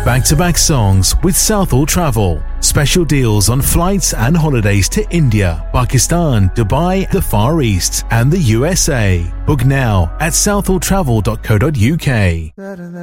Back-to-back songs with Southall Travel. Special deals on flights and holidays to India, Pakistan, Dubai, the Far East and the USA. Book now at southalltravel.co.uk.